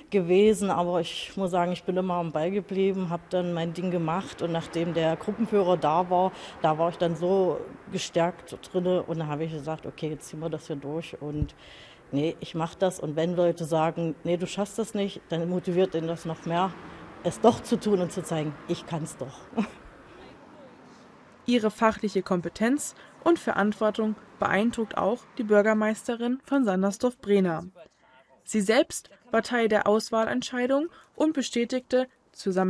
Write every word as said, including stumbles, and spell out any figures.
gewesen. Aber ich muss sagen, ich bin immer am Ball geblieben, habe dann mein Ding gemacht. Und nachdem der Gruppenführer da war, da war ich dann so gestärkt drin. Und dann habe ich gesagt, okay, jetzt ziehen wir das hier durch. Und nee, ich mache das. Und wenn Leute sagen, nee, du schaffst das nicht, dann motiviert ihn das noch mehr, es doch zu tun und zu zeigen, ich kann es doch. Ihre fachliche Kompetenz und Verantwortung beeindruckt auch die Bürgermeisterin von Sandersdorf-Brehna. Sie selbst war Teil der Auswahlentscheidung und bestätigte zusammen